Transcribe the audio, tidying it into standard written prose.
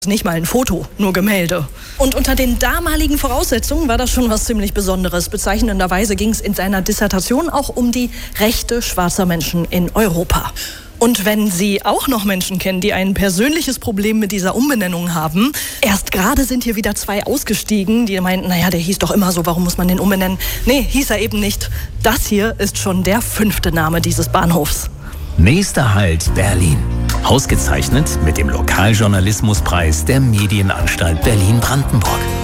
Nicht mal ein Foto, nur Gemälde. Und unter den damaligen Voraussetzungen war das schon was ziemlich Besonderes. Bezeichnenderweise ging es in seiner Dissertation auch um die Rechte schwarzer Menschen in Europa. Und wenn Sie auch noch Menschen kennen, die ein persönliches Problem mit dieser Umbenennung haben, erst gerade sind hier wieder 2 ausgestiegen, die meinten, naja, der hieß doch immer so, warum muss man den umbenennen? Nee, hieß er eben nicht. Das hier ist schon der 5. Name dieses Bahnhofs. Nächster Halt Berlin. Ausgezeichnet mit dem Lokaljournalismuspreis der Medienanstalt Berlin-Brandenburg.